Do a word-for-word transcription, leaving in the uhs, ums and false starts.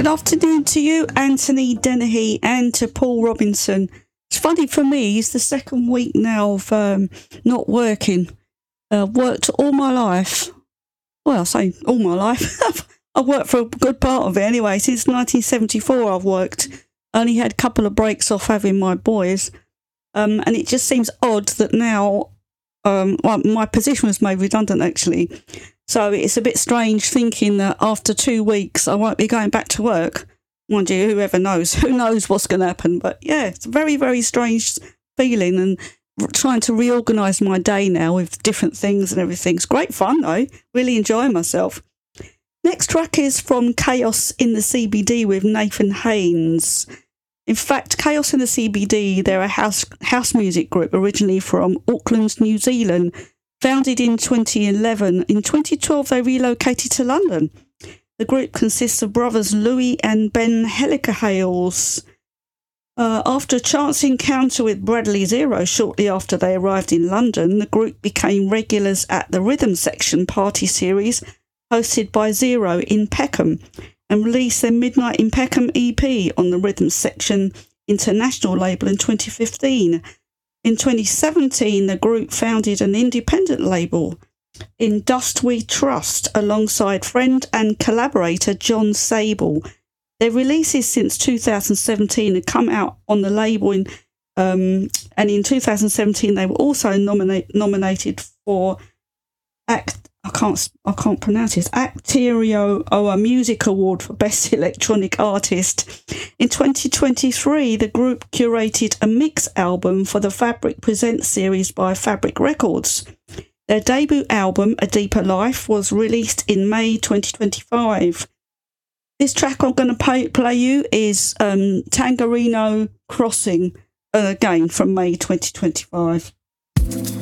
Good afternoon to you, Anthony Dennehy, and to Paul Robinson. It's funny for me, it's the second week now of um, not working. Uh, worked all my life. Well, I say all my life. I've worked for a good part of it anyway. Since nineteen seventy-four I've worked. I only had a couple of breaks off having my boys. Um, and it just seems odd that now um, well, my position was made redundant, actually. So it's a bit strange thinking that after two weeks I won't be going back to work. Mind you, whoever knows, who knows what's going to happen. But yeah, it's a very, very strange feeling, and trying to reorganise my day now with different things and everything. It's great fun though, really enjoying myself. Next track is from Chaos in the C B D with Nathan Haynes. In fact, Chaos in the C B D, they're a house house music group originally from Auckland, New Zealand. Founded in twenty eleven, in twenty twelve they relocated to London. The group consists of brothers Louis and Ben Helicahales. Uh, after a chance encounter with Bradley Zero shortly after they arrived in London, the group became regulars at the Rhythm Section party series hosted by Zero in Peckham, and released their Midnight in Peckham E P on the Rhythm Section international label in twenty fifteen. In twenty seventeen, the group founded an independent label, In Dust We Trust, alongside friend and collaborator John Sable. Their releases since two thousand seventeen had come out on the label, in, um, and in two thousand seventeen they were also nominate, nominated for Act. I can't. I can't pronounce it. Acterio Oa Music Award for Best Electronic Artist. In twenty twenty-three, the group curated a mix album for the Fabric Presents series by Fabric Records. Their debut album, A Deeper Life, was released in May twenty twenty-five. This track I'm going to play, play you is um, Tangerino Crossing, uh, again from May twenty twenty-five.